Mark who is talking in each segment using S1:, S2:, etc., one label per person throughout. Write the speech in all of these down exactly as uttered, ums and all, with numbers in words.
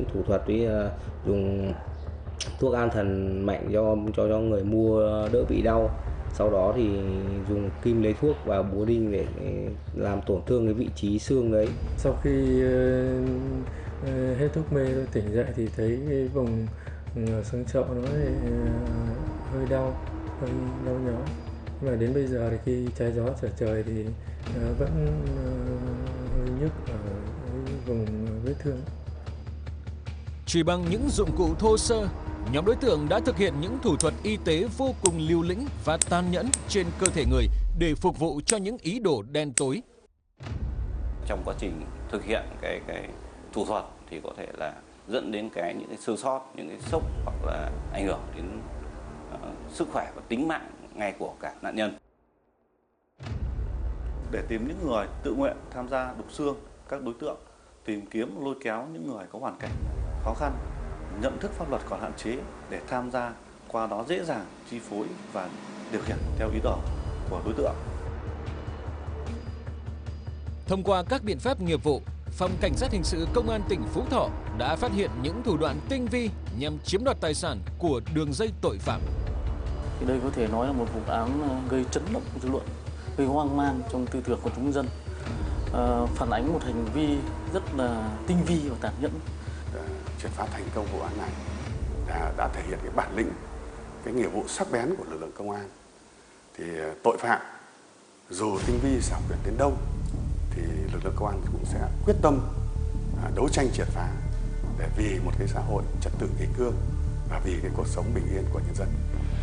S1: thủ thuật với uh, dùng thuốc an thần mạnh cho cho cho người mua đỡ bị đau. Sau đó thì dùng kim lấy thuốc và búa đinh để làm tổn thương cái vị trí xương đấy.
S2: Sau khi uh, hết thuốc mê tôi tỉnh dậy thì thấy cái vùng xương chậu nó thì, uh, hơi đau, hơi đau nhói. Nhưng mà đến bây giờ thì khi trái gió trở trời thì uh, vẫn uh, hơi nhức ở vùng vết thương.
S3: Chỉ bằng những dụng cụ thô sơ, nhóm đối tượng đã thực hiện những thủ thuật y tế vô cùng liều lĩnh và tàn nhẫn trên cơ thể người để phục vụ cho những ý đồ đen tối.
S4: Trong quá trình thực hiện cái cái thủ thuật thì có thể là dẫn đến cái những cái sơ sót, những cái sốc hoặc là ảnh hưởng đến uh, sức khỏe và tính mạng ngay của cả nạn nhân.
S5: Để tìm những người tự nguyện tham gia đục xương, các đối tượng tìm kiếm lôi kéo những người có hoàn cảnh khó khăn, nhận thức pháp luật còn hạn chế để tham gia, qua đó dễ dàng chi phối và điều khiển theo ý đồ của đối tượng.
S3: Thông qua các biện pháp nghiệp vụ, Phòng Cảnh sát Hình sự Công an tỉnh Phú Thọ đã phát hiện những thủ đoạn tinh vi nhằm chiếm đoạt tài sản của đường dây tội phạm.
S6: Thì đây có thể nói là một vụ án gây chấn động dư luận, gây hoang mang trong tư tưởng của chúng dân, à, phản ánh một hành vi rất là tinh vi và tàn nhẫn.
S7: Triệt phá thành công vụ án này đã, đã thể hiện cái bản lĩnh, cái nghiệp vụ sắc bén của lực lượng công an. Thì tội phạm dù tinh vi xảo quyệt đến đâu thì lực lượng công an cũng sẽ quyết tâm à, đấu tranh triệt phá để vì một cái xã hội trật tự kỷ cương và vì cái cuộc sống bình yên của nhân dân.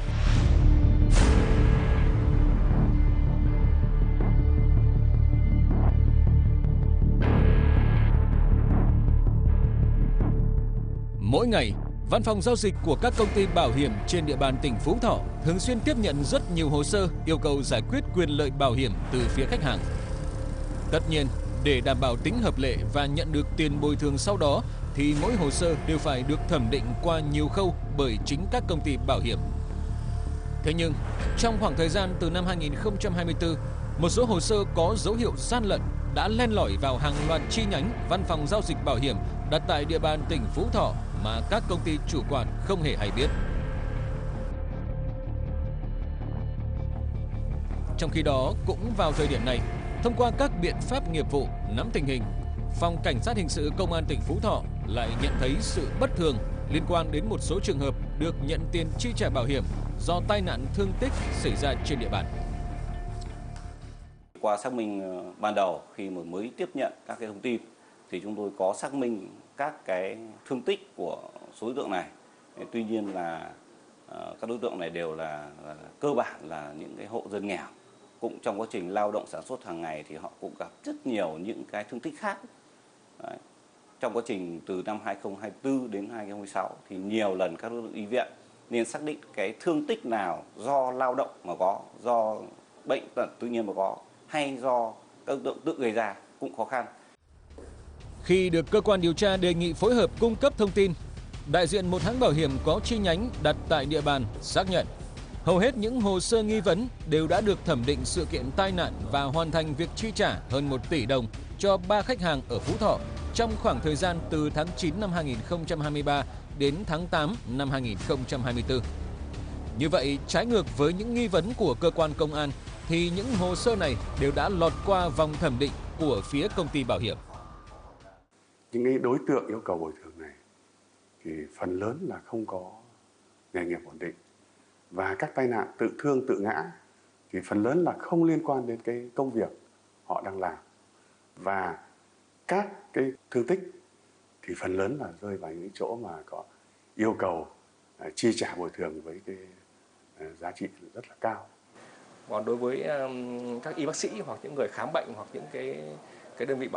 S3: Mỗi ngày, văn phòng giao dịch của các công ty bảo hiểm trên địa bàn tỉnh Phú Thọ thường xuyên tiếp nhận rất nhiều hồ sơ yêu cầu giải quyết quyền lợi bảo hiểm từ phía khách hàng. Tất nhiên, để đảm bảo tính hợp lệ và nhận được tiền bồi thường sau đó thì mỗi hồ sơ đều phải được thẩm định qua nhiều khâu bởi chính các công ty bảo hiểm. Thế nhưng, trong khoảng thời gian từ năm hai nghìn không trăm hai mươi tư, một số hồ sơ có dấu hiệu gian lận đã len lỏi vào hàng loạt chi nhánh văn phòng giao dịch bảo hiểm đặt tại địa bàn tỉnh Phú Thọ mà các công ty chủ quản không hề hay biết. Trong khi đó, cũng vào thời điểm này, thông qua các biện pháp nghiệp vụ nắm tình hình, Phòng Cảnh sát Hình sự Công an tỉnh Phú Thọ lại nhận thấy sự bất thường liên quan đến một số trường hợp được nhận tiền chi trả bảo hiểm do tai nạn thương tích xảy ra trên địa bàn.
S4: Qua xác minh ban đầu khi mà mới tiếp nhận các cái thông tin thì chúng tôi có xác minh các cái thương tích của số đối tượng này. Tuy nhiên là uh, các đối tượng này đều là, là cơ bản là những cái hộ dân nghèo. Cũng trong quá trình lao động sản xuất hàng ngày thì họ cũng gặp rất nhiều những cái thương tích khác. Đấy. Trong quá trình từ năm hai nghìn không trăm hai mươi tư đến hai nghìn không trăm hai mươi sáu thì nhiều lần các đối tượng đi viện nên xác định cái thương tích nào do lao động mà có, do bệnh tật tự nhiên mà có, hay do các đối tượng tự gây ra cũng khó khăn.
S3: Khi được cơ quan điều tra đề nghị phối hợp cung cấp thông tin, đại diện một hãng bảo hiểm có chi nhánh đặt tại địa bàn xác nhận hầu hết những hồ sơ nghi vấn đều đã được thẩm định sự kiện tai nạn và hoàn thành việc chi trả hơn một tỷ đồng cho ba khách hàng ở Phú Thọ trong khoảng thời gian từ tháng chín năm hai nghìn không trăm hai mươi ba đến tháng tám năm hai nghìn không trăm hai mươi tư. Như vậy, trái ngược với những nghi vấn của cơ quan công an, thì những hồ sơ này đều đã lọt qua vòng thẩm định của phía công ty bảo hiểm.
S7: Những cái đối tượng yêu cầu bồi thường này thì phần lớn là không có nghề nghiệp ổn định. Và các tai nạn tự thương tự ngã thì phần lớn là không liên quan đến cái công việc họ đang làm. Và các cái thương tích thì phần lớn là rơi vào những chỗ mà có yêu cầu uh, chi trả bồi thường với cái uh, giá trị rất là cao.
S8: Còn đối với um, các y bác sĩ hoặc những người khám bệnh hoặc những cái cái đơn vị bảo